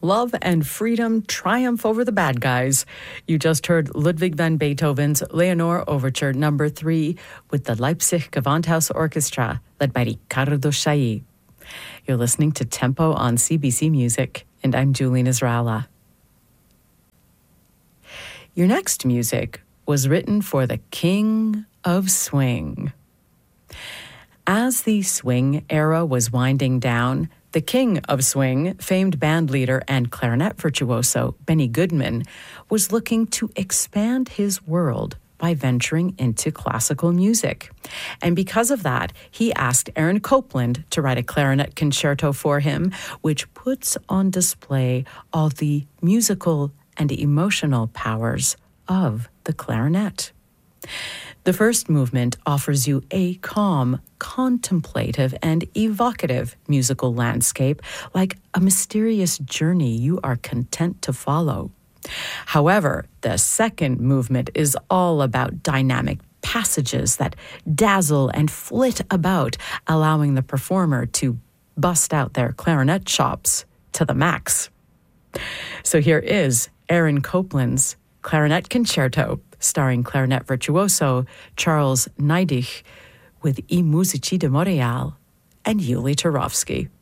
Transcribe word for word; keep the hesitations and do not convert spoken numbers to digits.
Love and freedom triumph over the bad guys. You just heard Ludwig van Beethoven's Leonore Overture number three with the Leipzig Gewandhaus Orchestra, led by Riccardo Chailly. You're listening to Tempo on C B C Music, and I'm Julene Israela. Your next music was written for the King of Swing. As the swing era was winding down, the King of Swing, famed bandleader and clarinet virtuoso Benny Goodman, was looking to expand his world by venturing into classical music. And because of that, he asked Aaron Copland to write a clarinet concerto for him, which puts on display all the musical and emotional powers of the clarinet. The first movement offers you a calm, contemplative, and evocative musical landscape, like a mysterious journey you are content to follow. However, the second movement is all about dynamic passages that dazzle and flit about, allowing the performer to bust out their clarinet chops to the max. So here is Aaron Copland's Clarinet Concerto, starring clarinet virtuoso Charles Neidich with I Musici de Montréal and Yuli Turovsky.